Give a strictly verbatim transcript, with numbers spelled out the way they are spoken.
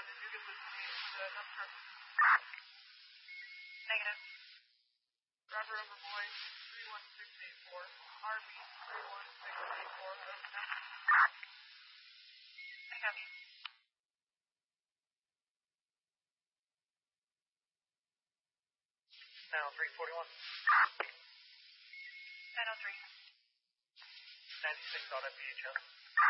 forty-one, did you get the uh, number? Negative. Roger over boy, three one six eight four. R B three one six eight four. I copy. nine oh three forty-one. nine oh three. ninety-six on F B H S.